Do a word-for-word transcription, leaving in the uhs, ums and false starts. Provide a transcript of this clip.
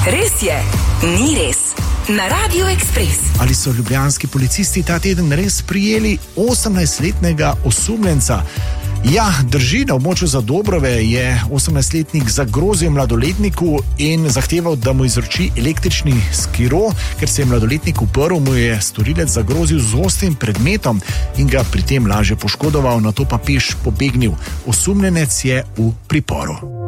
Res je, ni res. Na Radio Ekspres. Ali so ljubljanski policisti ta teden res prijeli osemnajstletnega osumljenca? Ja, drži, na območju Zadobrove je osemnajstletnik zagrozil mladoletniku in zahteval, da mu izroči električni skiro. Ker se je mladoletnik uprl, mu je storilec zagrozil z ostrim predmetom in ga pri tem lažje poškodoval, nato pa peš pobegnil. Osumljenec je v priporu.